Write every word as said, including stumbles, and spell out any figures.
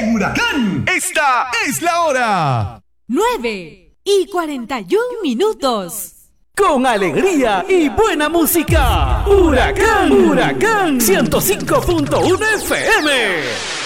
En Huracán, esta es la hora. nueve y cuarenta y un minutos. Con alegría y buena música. Huracán, Huracán ciento cinco punto uno F M.